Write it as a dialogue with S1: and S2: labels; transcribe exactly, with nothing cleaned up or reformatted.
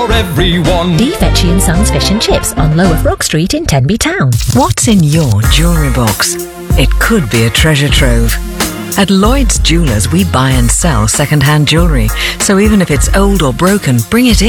S1: For everyone.
S2: D. Fetchy and Sons Fish and Chips on Lower Frog Street in Tenby Town.
S3: What's in your jewellery box? It could be a treasure trove. At Lloyd's Jewellers, we buy and sell second-hand jewellery, so even if it's old or broken, bring it in.